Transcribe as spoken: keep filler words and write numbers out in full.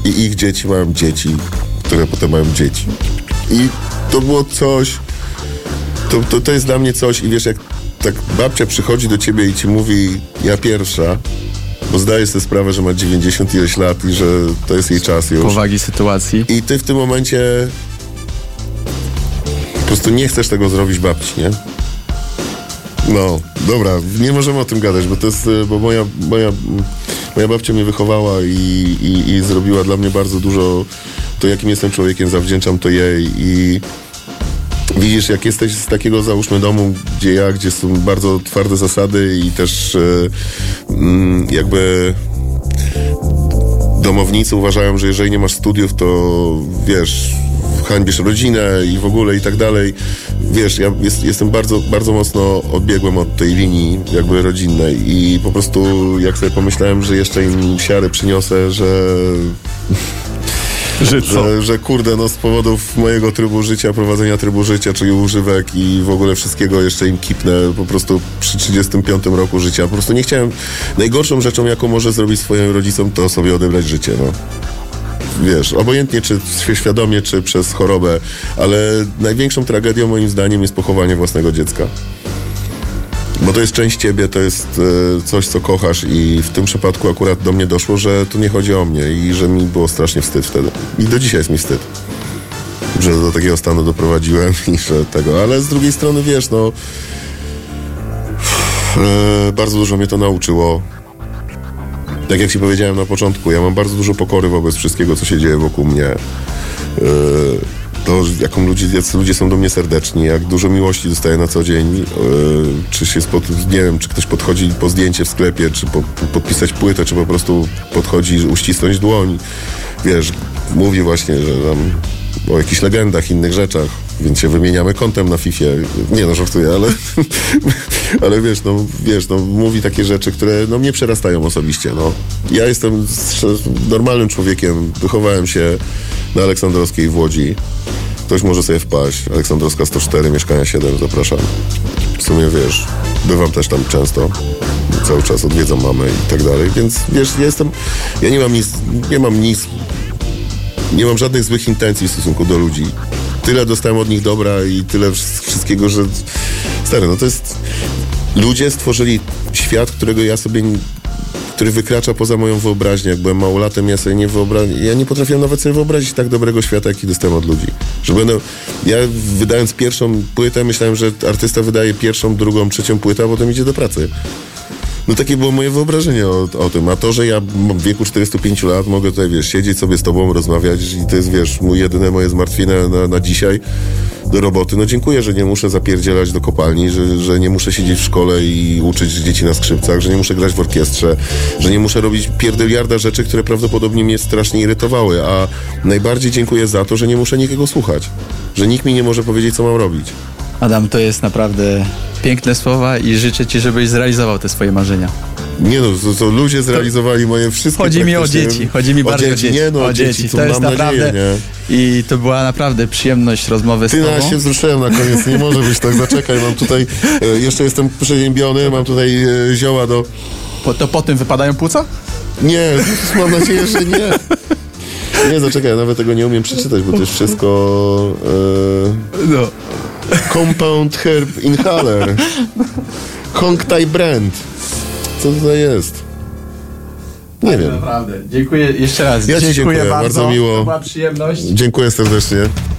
i ich dzieci mają dzieci, które potem mają dzieci. I to było coś, to, to, to jest dla mnie coś i wiesz, jak tak babcia przychodzi do ciebie i ci mówi, ja pierwsza, bo zdaje sobie sprawę, że ma dziewięćdziesiąt ileś lat i że to jest jej czas już. Powagi sytuacji. I ty w tym momencie po prostu nie chcesz tego zrobić babci, nie? No, dobra, nie możemy o tym gadać, bo to jest, bo moja, moja, moja babcia mnie wychowała i, i, i zrobiła dla mnie bardzo dużo. To, jakim jestem człowiekiem, zawdzięczam to jej i widzisz, jak jesteś z takiego, załóżmy, domu, gdzie ja, gdzie są bardzo twarde zasady i też e, mm, jakby domownicy uważają, że jeżeli nie masz studiów, to wiesz, hańbisz rodzinę i w ogóle i tak dalej. Wiesz, ja jest, jestem bardzo, bardzo mocno odbiegłem od tej linii jakby rodzinnej i po prostu jak sobie pomyślałem, że jeszcze im siary przyniosę, że Że, że, że kurde, no z powodów mojego trybu życia, prowadzenia trybu życia, czyli używek i w ogóle wszystkiego jeszcze im kipnę po prostu przy trzydziestym piątym roku życia. Po prostu nie chciałem, najgorszą rzeczą, jaką może zrobić swoim rodzicom, to sobie odebrać życie, no. Wiesz, obojętnie czy świadomie, czy przez chorobę, ale największą tragedią moim zdaniem jest pochowanie własnego dziecka. Bo to jest część ciebie, to jest e, coś, co kochasz i w tym przypadku akurat do mnie doszło, że tu nie chodzi o mnie i że mi było strasznie wstyd wtedy. I do dzisiaj jest mi wstyd, że do takiego stanu doprowadziłem i że tego, ale z drugiej strony, wiesz, no e, bardzo dużo mnie to nauczyło. Tak jak ci powiedziałem na początku, ja mam bardzo dużo pokory wobec wszystkiego, co się dzieje wokół mnie. E, To, jaką ludzie, jacy ludzie są do mnie serdeczni, jak dużo miłości dostaję na co dzień, yy, czy się spod, nie wiem, czy ktoś podchodzi po zdjęcie w sklepie, czy po, podpisać płytę, czy po prostu podchodzi uścisnąć dłoń. Wiesz, mówi właśnie, że tam o jakichś legendach, innych rzeczach, więc się wymieniamy kontem na Fifie. Nie no, żartuję, ale ale wiesz, no, wiesz, no, mówi takie rzeczy, które no, mnie przerastają osobiście, no. Ja jestem normalnym człowiekiem, wychowałem się na Aleksandrowskiej w Łodzi. Ktoś może sobie wpaść. Aleksandrowska sto cztery, mieszkania siedem, zapraszam. W sumie, wiesz, bywam też tam często. Cały czas odwiedzam mamę i tak dalej, więc wiesz, ja jestem, ja nie mam nic, nie mam nic, nie mam żadnych złych intencji w stosunku do ludzi. Tyle dostałem od nich dobra i tyle wszystkiego, że stary, no to jest, ludzie stworzyli świat, którego ja sobie, który wykracza poza moją wyobraźnię. Jak byłem małolatem, ja sobie nie wyobraziłem, ja nie potrafiłem nawet sobie wyobrazić tak dobrego świata, jaki dostałem od ludzi. Że będę, ja wydając pierwszą płytę, myślałem, że artysta wydaje pierwszą, drugą, trzecią płytę, a potem idzie do pracy. No takie było moje wyobrażenie o, o tym. A to, że ja w wieku czterdziestu pięciu lat mogę tutaj, wiesz, siedzieć sobie z tobą, rozmawiać i to jest, wiesz, mój jedyne moje zmartwienie na, na dzisiaj do roboty. No dziękuję, że nie muszę zapierdzielać do kopalni, że, że nie muszę siedzieć w szkole i uczyć dzieci na skrzypcach, że nie muszę grać w orkiestrze, że nie muszę robić pierdyliarda rzeczy, które prawdopodobnie mnie strasznie irytowały. A najbardziej dziękuję za to, że nie muszę nikogo słuchać. Że nikt mi nie może powiedzieć, co mam robić. Adam, to jest naprawdę piękne słowa i życzę ci, żebyś zrealizował te swoje marzenia. Nie no, to, to ludzie zrealizowali moje wszystkie. Chodzi mi o dzieci, chodzi mi bardzo o dzieci. Nie no, o o dzieci, dzieci. to, to jest mam naprawdę nadzieję, nie? I to była naprawdę przyjemność rozmowy z Ty, tobą. no, ja się wzruszyłem na koniec, nie może być tak, zaczekaj, mam tutaj, e, jeszcze jestem przeziębiony, mam tutaj e, zioła do... Po, to po tym wypadają płuca? Nie, mam nadzieję, że nie. Nie, zaczekaj, ja nawet tego nie umiem przeczytać, bo to jest wszystko... E, No. Compound Herb Inhaler. Hongtai Brand. Co to jest? Nie tak, wiem. Naprawdę. Dziękuję jeszcze raz. Ja ci dziękuję, bardzo. bardzo miło. To była przyjemność. Dziękuję serdecznie.